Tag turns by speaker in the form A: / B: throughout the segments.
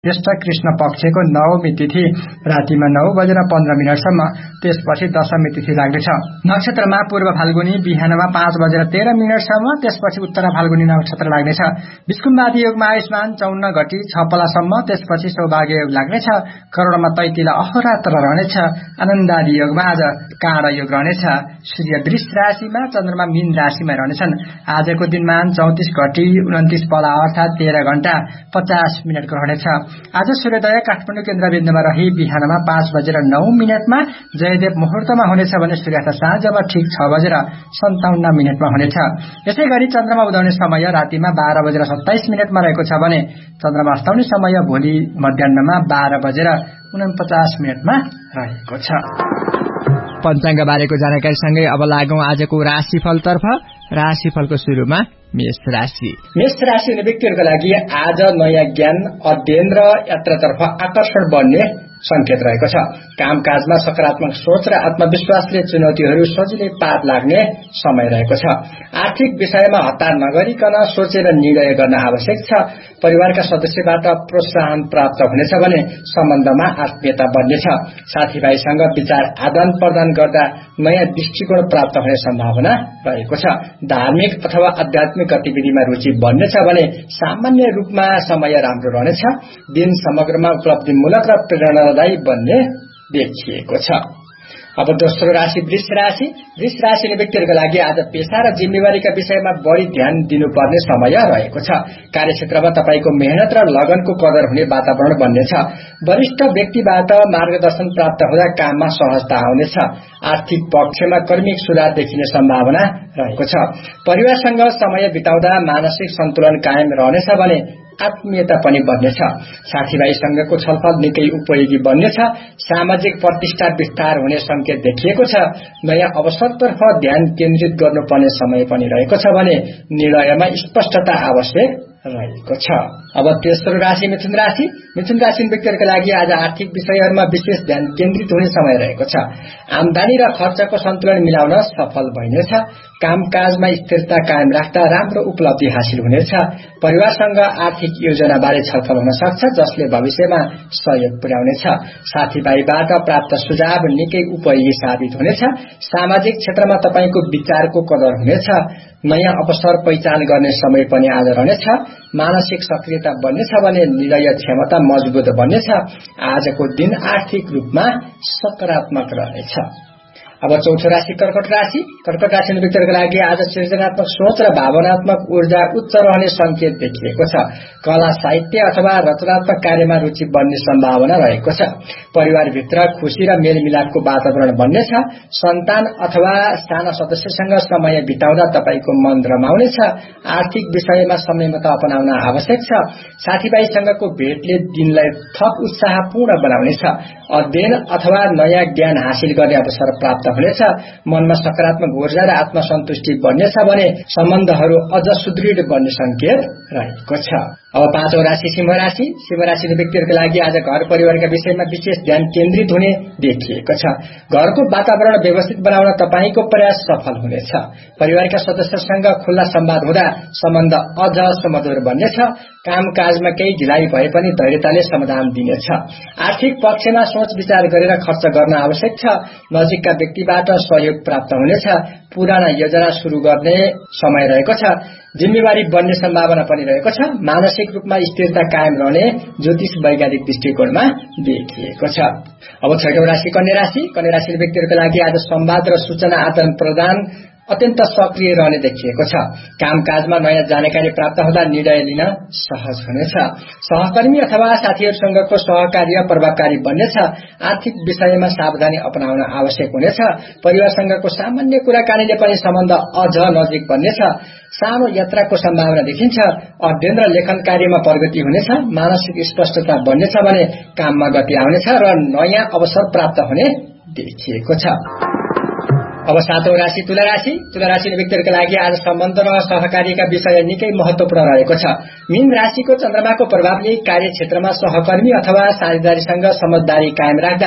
A: ज्येष्ठ कृष्ण पक्षको नवमी तिथि रातिमा 9:15 त्यसपछि दशमी तिथि लाग्नेछ। नक्षत्रमा पूर्व फाल्गुनी बिहानमा 5:13 त्यसपछि उत्तर फाल्गुनी नक्षत्र लाग्नेछ। विष्कुम्बादी योगमा आयुष्मान 54 घटी 6 पलासम्म त्यसपछि सौभाग्य योग लाग्नेछ। करोडमा तैतिला अहोरात्र रहनेछ। आनन्दादी योगमा आज काँड योग रहनेछ। सूर्य वृष राशिमा, चन्द्रमा मीन राशिमा रहनेछन्। आजको दिनमान 34 घटी 29 पला अर्थात 13 घण्टा 50 मिनटको रहनेछ। आज सूर्योदय काठमाडौँ केन्द्रबिन्दुमा रही बिहानमा 5:09 जयदेव मुहुर्तमा हुनेछ भने सूर्यास्त साँझमा ठिक 6:57 हुनेछ। यसै गरी चन्द्रमा उदाउने समय रातिमा 12:27 रहेको छ भने चन्द्रमा अस्ताउने समय भोलि मध्याहमा 12:49 रहेको छ। पञ्चाङ्ग बारेको जानकारीसँगै अब लागौं आजको राशिफलतर्फ। राशिफलको सुरुमा मेष राशि। मेष राशि हुने व्यक्तिहरूको लागि आज नयाँ ज्ञान, अध्ययन र यात्रातर्फ आकर्षण बढ्ने संकेत रहेको छ। कामकाजमा सकारात्मक सोच र आत्मविश्वासले चुनौतीहरू सजिलै पार लाग्ने समय रहेको छ। आर्थिक विषयमा हतार नगरिकन सोचेर निर्णय गर्न आवश्यक छ। परिवारका सदस्यबाट प्रोत्साहन प्राप्त हुनेछ भने सम्बन्धमा आत्मीयता बढ्नेछ। साथीभाइसँग विचार आदान प्रदान गर्दा नयाँ दृष्टिकोण प्राप्त हुने सम्भावना रहेको छ। धार्मिक अथवा आध्यात्मिक गतिविधिमा रुचि बढ्नेछ भने सामान्य रूपमा समय राम्रो रहनेछ। दिन समग्रमा उपलब्धिमूलक र प्रेरणादायी बन्ने देखिएको छ। अब दोस्रो राशि वृष राशि। वृष राशि व्यक्तिहरूको लागि आज पेशा र जिम्मेवारीका विषयमा बढी ध्यान दिनुपर्ने समय रहेको छ। कार्यक्षेत्रमा तपाईको मेहनत र लगनको कदर हुने वातावरण बन्नेछ। वरिष्ठ व्यक्तिबाट मार्गदर्शन प्राप्त हुँदा काममा सहजता आउनेछ। आर्थिक पक्षमा कर्मिक सुधार देखिने सम्भावना रहेको छ। परिवारसँग समय बिताउँदा मानसिक सन्तुलन कायम रहनेछ भने आत्मीयता पनि बढ्नेछ। साथीभाइसँगको छलफल निकै उपयोगी बन्नेछ। सामाजिक प्रतिष्ठा विस्तार हुने संकेत देखिएको छ। नयाँ अवसरतर्फ ध्यान केन्द्रित गर्नुपर्ने समय पनि रहेको छ भने निर्णयमा स्पष्टता आवश्यक रहेको छ। अब तेस्रो राशि मिथुन राशि। मिथुन राशि व्यक्तिहरूको लागि आज आर्थिक विषयहरूमा विशेष ध्यान केन्द्रित हुने समय रहेको छ। आमदानी र खर्चको सन्तुलन मिलाउन सफल बन्नेछ। कामकाजमा स्थिरता कायम राख्दा राम्रो उपलब्धि हासिल हुनेछ। परिवारसँग आर्थिक योजनाबारे छलफल हुन सक्छ जसले भविष्यमा सहयोग पुर्याउनेछ। साथीभाइबाट प्राप्त सुझाव निकै उपयोगी साबित हुनेछ। सामाजिक क्षेत्रमा तपाईको विचारको कदर हुनेछ। नयाँ अवसर पहिचान गर्ने समय पनि आज रहनेछ। मानसिक सक्रियता बन्नेछ भने निर्णय क्षमता मजबुत बन्नेछ। आजको दिन आर्थिक रूपमा सकारात्मक रहनेछ। अब चौथो राशि कर्कट राशि। कर्कट राशि व्यक्तिहरूको लागि आज सृजनात्मक सोच र भावनात्मक ऊर्जा उच्च रहने संकेत देखिएको छ। कला साहित्य अथवा रचनात्मक कार्यमा रुचि बढ्ने सम्भावना रहेको छ। परिवारभित्र खुशी र मेलमिलापको वातावरण बन्नेछ। सन्तान अथवा साना सदस्यसँग समय बिताउँदा तपाईको मन रमाउनेछ। आर्थिक विषयमा संयमता अपनाउन आवश्यक छ। साथीभाइसँगको भेटले दिनलाई थप उत्साहपूर्ण बनाउनेछ। अध्ययन अथवा नयाँ ज्ञान हासिल गर्ने अवसर प्राप्त हुनेछ। मनमा सकारात्मक ऊर्जा र आत्मसन्तुष्टि बढ्नेछ भने सम्बन्धहरू अझ सुदृढ बन्ने संकेत रहेको छ। अब पाँचौं राशि सिंह राशि। सिंह राशि व्यक्तिहरूको लागि आज घर परिवारका विषयमा विशेष ध्यान केन्द्रित हुने देखिएको छ। घरको वातावरण व्यवस्थित बनाउन तपाईको प्रयास सफल हुनेछ। परिवारका सदस्यसँग खुल्ला संवाद हुँदा सम्बन्ध अझ सुमधुर बन्नेछ। कामकाजमा केही ढिलाइ भए पनि धैर्यताले समाधान दिनेछ। आर्थिक पक्षमा सोच विचार गरेर खर्च गर्न आवश्यक छ। नजिकका व्यक्तिबाट सहयोग प्राप्त हुनेछ। पुराना योजना शुरू गर्ने समय रहेको छ। जिम्मेवारी बढ्ने सम्भावना पनि रहेको छ। मानसिक रूपमा स्थिरता कायम रहने ज्योतिष वैज्ञानिक दृष्टिकोणमा देखिएको छ। अब छैटौं राशि कन्या राशि। कन्या राशि व्यक्तिहरूको लागि आज संवाद र सूचना आदान प्रदान अत्यन्त सक्रिय रहने देखिएको छ। कामकाजमा नयाँ जानकारी प्राप्त हुँदा निर्णय लिन सहज हुनेछ। सहकर्मी अथवा साथीहरूसँगको सहकार्य प्रभावकारी बन्नेछ। आर्थिक विषयमा सावधानी अपनाउन आवश्यक हुनेछ। परिवारसँगको सामान्य कुराकानीले पनि सम्बन्ध अझ नजिक बन्नेछ। सानो यात्राको सम्भावना देखिन्छ। अध्ययन र लेखन कार्यमा प्रगति हुनेछ। मानसिक स्पष्टता बन्नेछ भने काममा गति आउनेछ र नयाँ अवसर प्राप्त हुने देखिएको छ। अब सातौं राशि तुला राशि। तुला राशि व्यक्तिहरूको लागि आज सम्बन्ध र सहकार्यका विषय निकै महत्वपूर्ण रहेको छ। मीन राशिको चन्द्रमाको प्रभावले कार्यक्षेत्रमा सहकर्मी अथवा साझेदारीसँग समझदारी कायम राख्दा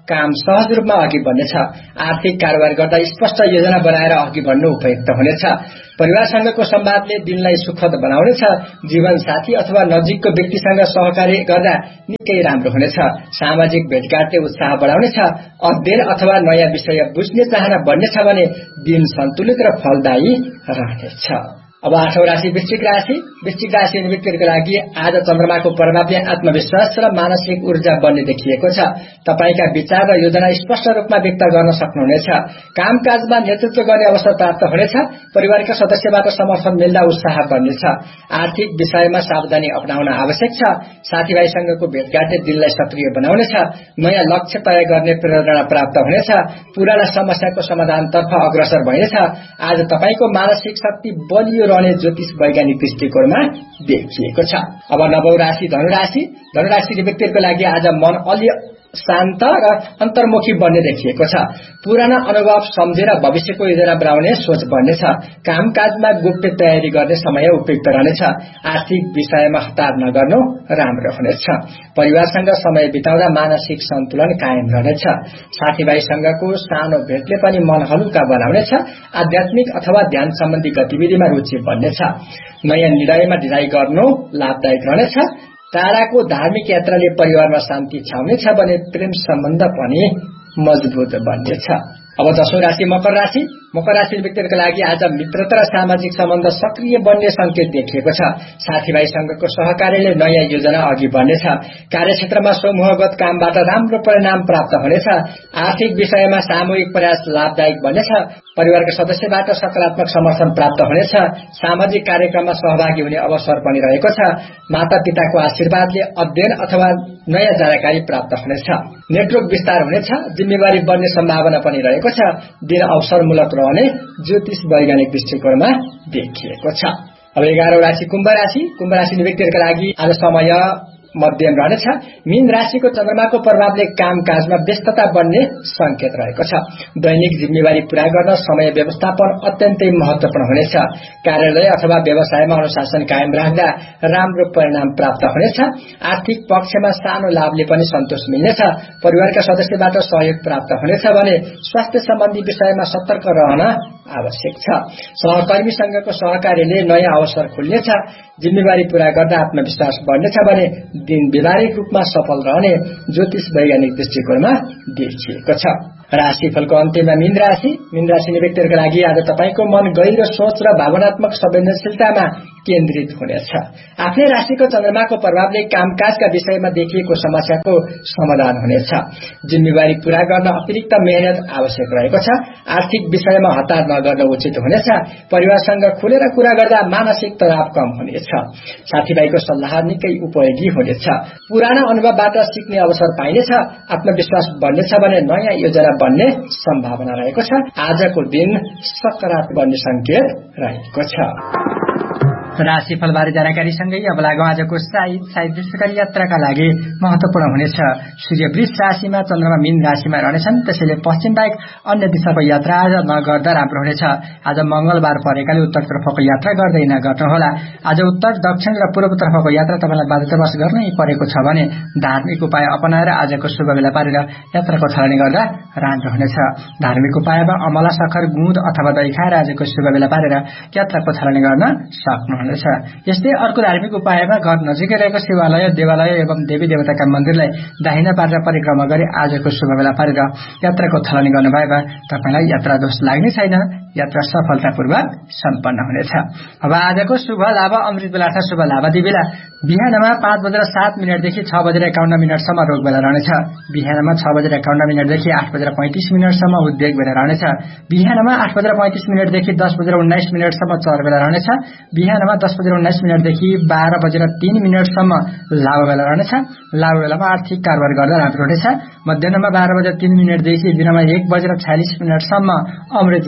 A: काम सहज रूपमा अघि बढ्नेछ। आर्थिक कारोबार गर्दा स्पष्ट योजना बनाएर अघि बढ्नु उपयुक्त हुनेछ। परिवारसँगको संवादले दिनलाई सुखद बनाउनेछ। जीवन साथी अथवा नजिकको व्यक्तिसँग सहकार्य गर्दा निकै राम्रो हुनेछ। सामाजिक भेटघाटले उत्साह बढाउनेछ। अध्ययन अथवा नयाँ विषय बुझ्ने चाहना बढ्नेछ भने दिन सन्तुलित र फलदायी रहनेछ। अब 8औं राशि वृश्चिक राशि। वृश्चिक राशि व्यक्तिहरूको लागि आज चन्द्रमाको प्रभावले आत्मविश्वास र मानसिक ऊर्जा बढ्ने देखिएको छ। तपाईका विचार र योजना स्पष्ट रूपमा व्यक्त गर्न सक्नुहुनेछ। कामकाजमा नेतृत्व गर्ने अवसर प्राप्त हुनेछ। परिवारका सदस्यबाट समर्थन मिल्दा उत्साह बढ्नेछ। आर्थिक विषयमा सावधानी अपनाउन आवश्यक छ। साथीभाइसँगको भेटघाटले दिनलाई सक्रिय बनाउनेछ। नयाँ लक्ष्य तय गर्ने प्रेरणा प्राप्त हुनेछ। पुराना समस्याको समाधानतर्फ अग्रसर भइनेछ। आज तपाईको मानसिक शक्ति बलियो रहने ज्योतिष वैज्ञानिक दृष्टिकोणमा देखिएको छ। अब 9औं राशि धनुराशि। धनुराशि व्यक्तिहरूको लागि आज मन अलि शान्त र अन्तर्मुखी बन्ने देखिएको छ। पुराना अनुभव सम्झेर भविष्यको योजना बनाउने सोच बढ्नेछ। कामकाजमा गोप्य तयारी गर्ने समय उपयुक्त रहनेछ। आर्थिक विषयमा हतार नगर्नु राम्रो हुनेछ। परिवारसँग समय बिताउँदा मानसिक सन्तुलन कायम रहनेछ। साथीभाइसँगको सानो भेटले पनि मन हलुका बनाउनेछ। आध्यात्मिक अथवा ध्यान सम्बन्धी गतिविधिमा रुचि बढ्नेछ। नयाँ निर्णयमा ढिलाइ गर्नु लाभदायक रहनेछ। टाढाको धार्मिक यात्राले परिवारमा शान्ति छाउनेछ भने प्रेम सम्बन्ध पनि मजबुत बन्नेछ। अब 10औं राशि मकर राशि। मकर राशि व्यक्तिहरूको लागि आज मित्रता र सामाजिक सम्बन्ध सक्रिय बन्ने संकेत देखिएको छ। साथीभाइसँगको सहकार्यले नयाँ योजना अघि बढ्नेछ। कार्यक्षेत्रमा समूहगत कामबाट राम्रो परिणाम प्राप्त हुनेछ। आर्थिक विषयमा सामूहिक प्रयास लाभदायक बन्नेछ। परिवारका सदस्यबाट सकारात्मक समर्थन प्राप्त हुनेछ। सामाजिक कार्यक्रममा सहभागी हुने अवसर पनि रहेको छ। माता पिताको आशीर्वादले अध्ययन अथवा नयाँ जानकारी प्राप्त हुनेछ। नेटवर्क विस्तार हुनेछ। जिम्मेवारी बढ्ने सम्भावना पनि रहेको छ। दिन अवसरमूलक रहने ज्योतिष वैज्ञानिक दृष्टिकोणमा देखिएको छ। अब 11औं राशि कुम्भ राशि। कुम्भ राशि व्यक्तिहरूका लागि आज समय मध्यम रहनेछ। मीन राशिको चन्द्रमाको प्रभावले कामकाजमा व्यस्तता बढ्ने संकेत रहेको छ। दैनिक जिम्मेवारी पूरा गर्न समय व्यवस्थापन अत्यन्तै महत्वपूर्ण हुनेछ। कार्यालय अथवा व्यवसायमा अनुशासन कायम राख्दा राम्रो परिणाम प्राप्त हुनेछ। आर्थिक पक्षमा सानो लाभले पनि सन्तोष मिल्नेछ। परिवारका सदस्यबाट सहयोग प्राप्त हुनेछ भने स्वास्थ्य सम्बन्धी विषयमा सतर्क रहन आवश्यक छ। सहकर्मीसँगको सहकार्यले नयाँ अवसर खुल्नेछ। जिम्मेवारी पूरा गर्दा आत्मविश्वास बढ्नेछ भने दिन व्यावहारिक रूपमा सफल रहने ज्योतिष वैज्ञानिक दृष्टिकोणमा देखिएको छ। राशिफलको अन्त्यमा मीन राशि। मीन राशि व्यक्तिहरूका लागि आज तपाईको मन गहिरो सोच र भावनात्मक संवेदनशीलतामा केन्द्रित हुनेछ। आफ्नै राशिको चन्द्रमाको प्रभावले कामकाजका विषयमा देखिएको समस्याको समाधान हुनेछ। जिम्मेवारी पूरा गर्न अतिरिक्त मेहनत आवश्यक रहेको छ। आर्थिक विषयमा हतार नगर्न उचित हुनेछ। परिवारसँग खुलेर कुरा गर्दा मानसिक तनाव कम हुनेछ। साथीभाइको सल्लाह निकै उपयोगी हुनेछ। पुराना अनुभवबाट सिक्ने अवसर पाइनेछ। आत्मविश्वास बढ्नेछ भने नयाँ योजना बन्ने सम्भावना रहेको छ। आजको दिन सकारात्मक बन्ने संकेत रहेको छ। राशिफलबारे जानकारीसँगै अब लागौं आजको साहित्य दृश्यकारी यात्राका लागि महत्वपूर्ण हुनेछ। सूर्य वृष राशिमा, चन्द्रमा मीन राशिमा रहनेछन्। त्यसैले पश्चिम बाहेक अन्य दिशाको यात्रा आज नगर्दा राम्रो हुनेछ। आज मंगलबार परेकाले उत्तरतर्फको यात्रा गर्दै नगर्नुहोला। आज उत्तर, दक्षिण र पूर्वतर्फको यात्रा तपाईलाई बाध्यतावश गर्नै परेको छ भने धार्मिक उपाय अपनाएर आजको शुभ बेला पारेर यात्राको थालनी गर्दा राम्रो हुनेछ। धार्मिक उपायमा अमला, सखर, गुँद अथवा दही खाएर आजको शुभ बेला पारेर यात्राको थालनी गर्न सक्नुहुनेछ। यस्तै अर्को धार्मिक उपायमा घर नजिकै रहेको शिवालय, देवालय एवं देवी देवताका मन्दिरलाई दाहिना पारेर परिक्रमा गरी आजको शुभ बेला पारेर यात्राको थालनी गर्नुभएमा तपाईलाई यात्रा दोष लाग्ने छैन। यात्रा सफलतापूर्वक सम्पन्न हुनेछ। अब आजको शुभ लाभ अमृत बेला अर्थात शुभ लाभ दिबेला बिहानमा 5:07 देखि 6:51 रोग बेला रहनेछ। बिहानमा 6:51 देखि 8:35 उद्योग बेला रहनेछ। बिहानमा 8:35 देखि 10:19 चर बेला रहनेछ। बिहानमा 10:19 देखि 12:03 लाभ बेला रहनेछ। लाभ बेलामा आर्थिक कारोबार गर्दा राम्रो हुनेछ। मध्याह्नमा 12:03 देखि दिनमा 1:46 अमृत बेला रहनेछ।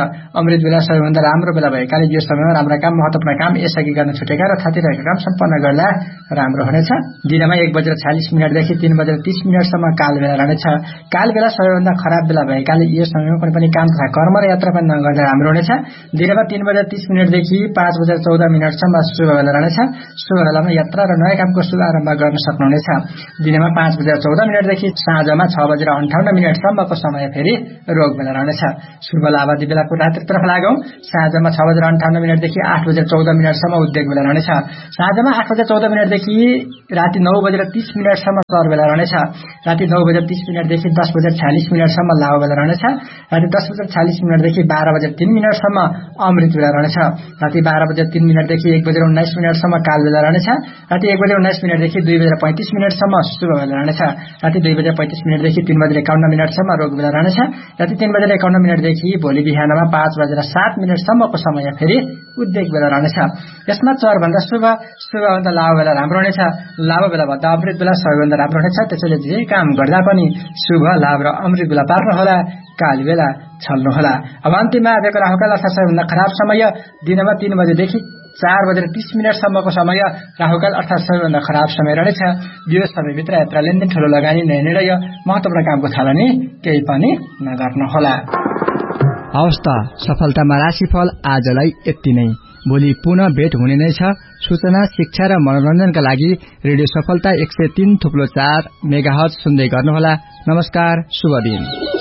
A: अमृत बेला सबैभन्दा राम्रो बेला भएकाले यो समयमा राम्रा काम, महत्त्वपूर्ण काम यसअघि गर्न छुटेका र थपिरहेका काम सम्पन्न गर्दा राम्रो हुनेछ। दिनमा 1:46 देखि 3:30 काल बेला रहनेछ। काल बेला सबैभन्दा खराब बेला भएकाले यो समयमा कुनै पनि काम तथा कर्म र यात्रा पनि नगर्दा राम्रो हुनेछ। दिनमा 3:30 देखि 5:14 शुभ बेला रहनेछ। शुभ बेलामा यात्रा र नयाँ कामको शुभ आरम्भ गर्न सक्नुहुनेछ। दिनमा 5:14 देखि साँझमा 6:58 समय फेरि रोग बेला रहनेछ। शुभ लाभादी बेलाको रात्रितर्फ लागौं। साँझमा 6:58 देखि 8:14 उद्योग बेला रहनेछ। साँझमा 8:14 देखि राति 9:30 सर बेला रहनेछ। राति 9:30 देखि 10:46 लाभ बेला रहनेछ। राति 10:46 देखि 12:03 अमृत बेला रहनेछ। राति 12:03 देखि 1:19 काल बेला रहनेछ। राति 1:19 देखि 2:35 शुभ बेला रहनेछ। राति 2:35 देखि 3:51 रोग बेला रहनेछ। राति 3:51 देखि भोलि बिहानमा 5:07 समय फेरि उद्योग बेला रहनेछ। यसमा चर भन्दा शुभ भन्दा लाभ बेला राम्रो हुनेछ। लाभ बेला भन्दा अमृत बेला सबैभन्दा राम्रो हुनेछ। त्यसैले जे काम गर्दा पनि शुभ, लाभ र अमृत बेला पार्नुहोला, काल बेला छल्नुहोला। अब अन्तिममा आजको राहुकाल अर्थात् सबैभन्दा खराब समय दिनमा 3 देखि 4:30 समय राहुकाल अर्थात् सबैभन्दा खराब समय रहनेछ। यो समयभित्र यात्रा, लेनदेन, ठूलो लगानी, नयाँ निर्णय, महत्त्वपूर्ण कामको थालनी केही पनि नगर्नुहोला। हवस् त, सफलतामा राशिफल आजलाई यति नै। भोलि पुनः भेट हुने नै छ। सूचना, शिक्षा र मनोरञ्जनका लागि रेडियो सफलता 103.4 मेगाहर्ज सुन्दै गर्नुहोला। नमस्कार, शुभ दिन।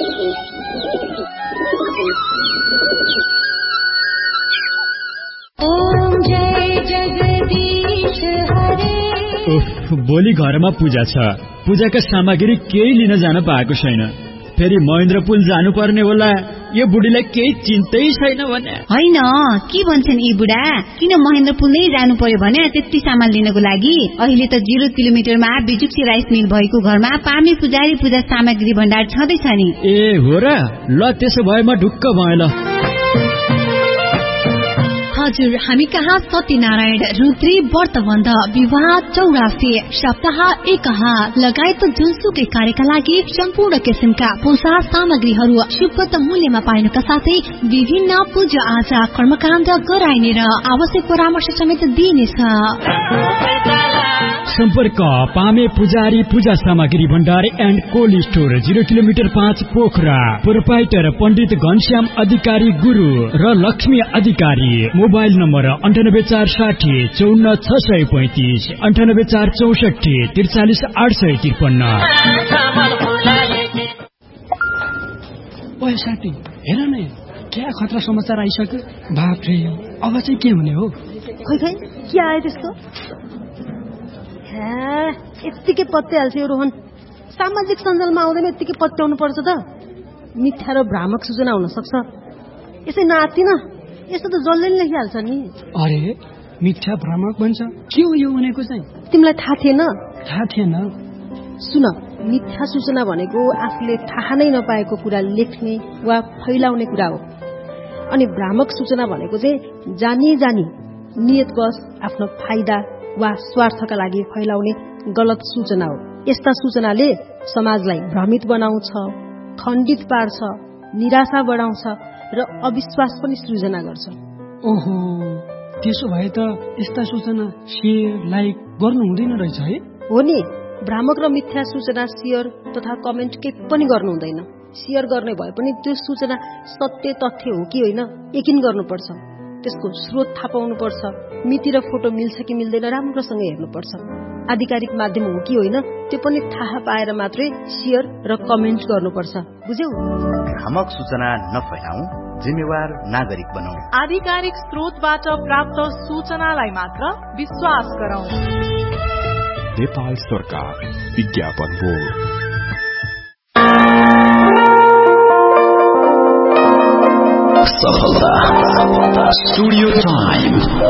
B: भोलि घरमा पूजा छ। पूजाका सामग्री केही लिन जान पाएको छैन। फेरि महेन्द्रपुल जानुपर्ने होला। यो बुढीलाई केही चिन्तै छैन भने
C: होइन। के भन्छन् यी बुढा? किन महेन्द्रपुल नै जानु पर्यो भने त्यति सामान लिनको लागि? अहिले त 0 किलोमिटरमा बिजुक्सी राइस मिल भएको घरमा पामे पुजारी पूजा सामग्री भण्डार छँदैछ नि।
B: ए हो र? ल त्यसो भए म ढुक्क भएँ ल।
D: हजुर, हामी कहाँ सत्यनारायण, रुद्री, व्रतबन्ध, विवाह, चौरासी, सप्ताह, एकहा लगायत जुनसुकै कार्यका लागि सम्पूर्ण किसिमका पूजा सामग्रीहरू शुभ्र मूल्यमा पाइनुका साथै विभिन्न पूजा आजा कर्मकाण्ड गराइने र आवश्यक परामर्श समेत दिइनेछ।
B: सम्पर्क पामे पुजारी पूजा सामग्री भण्डार and cold store, 0 kilometre 5 Pokhara. Proprietor पण्डित घनश्याम अधिकारी गुरु र लक्ष्मी अधिकारी। Mobile number 9846 54635, 9846 43853।
E: ओए साथी, हेर न, क्या खतरा समाचार आइसक्यो। बाफ्रे, अब चाहिँ के हुने हो?
F: खै खै, के आयो त्यस्तो? यत्तिकै पत्याइहाल्छ यो रोहन। सामाजिक सञ्जालमा आउँदैन यत्तिकै पत्याउनु पर्छ त। मिथ्या र भ्रामक सूचना हुन सक्छ। यसै नातिन, यस्तो त जसले नि लेखिहाल्छ नि।
E: अरे, मिथ्या भ्रामक भन्छ? के हो यो भनेको चाहिँ?
F: तिमीलाई थाहा थिएन?
E: थाहा थिएन।
F: सुन, मिथ्या सूचना भनेको आफूले थाहा नै नपाएको कुरा लेख्ने वा फैलाउने कुरा हो। अनि भ्रामक सूचना भनेको चाहिँ जानी जानी नियतवश आफ्नो फाइदा वा स्वार्थका लागि फैलाउने गलत सूचना हो। यस्ता सूचनाले समाजलाई भ्रमित बनाउँछ, खण्डित पार्छ, निराशा बढाउँछ र अविश्वास पनि सृजना गर्छ।
E: ओहो, त्यसो भए त यस्ता सूचना शेयर, लाइक गर्नु हुँदैन रहेछ है?
F: हो नि, भ्रामक र मिथ्या सूचना शेयर तथा कमेन्ट के पनि गर्नु हुँदैन। शेयर गर्ने भए पनि त्यो सूचना सत्य तथ्य हो कि होइन यकिन गर्नुपर्छ। त्यसको स्रोत थाहा पाउनुपर्छ। मिति र फोटो मिल्छ कि मिल्दैन राम्रोसँग हेर्नुपर्छ। आधिकारिक माध्यम हो कि होइन त्यो पनि थाहा पाएर मात्रै शेयर र कमेन्ट गर्नुपर्छ। बुझ्यौ?
G: भ्रामक सूचना नफैलाऊ, जिम्मेवार नागरिक बनाऊ।
H: आधिकारिक स्रोतबाट प्राप्त सूचनालाई मात्र विश्वास गरौं।
I: नेपाल सरकार विज्ञापन बोर्ड। सफलता स्टुडियो टाइम।